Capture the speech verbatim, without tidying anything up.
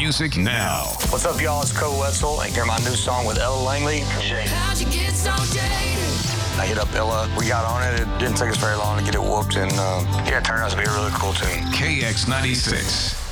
music now. What's up, y'all? It's Cole Wetzel, and hear my new song with Ella Langley. How'd you get so jaded? I hit up Ella. We got on it. It didn't take us very long to get it whooped, and uh, yeah, it turned out to be a really cool tune. K X ninety-six.